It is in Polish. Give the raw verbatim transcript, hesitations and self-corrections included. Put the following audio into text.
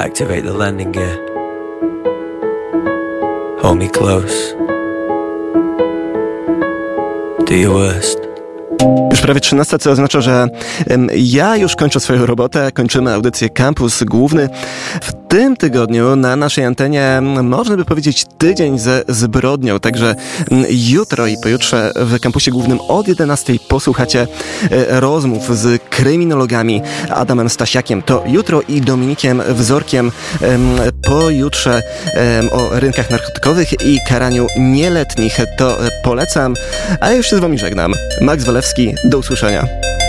Activate the landing gear. Hold me close. Do your worst. Już prawie trzynasta, co oznacza, że ja już kończę swoją robotę, kończymy audycję Campus Główny. W tym tygodniu na naszej antenie można by powiedzieć tydzień ze zbrodnią, także jutro i pojutrze w Kampusie Głównym od jedenastej posłuchacie rozmów z kryminologami Adamem Stasiakiem. To jutro i Dominikiem Wzorkiem pojutrze o rynkach narkotykowych i karaniu nieletnich. To polecam, a ja już się z wami żegnam. Max Walewski, do usłyszenia.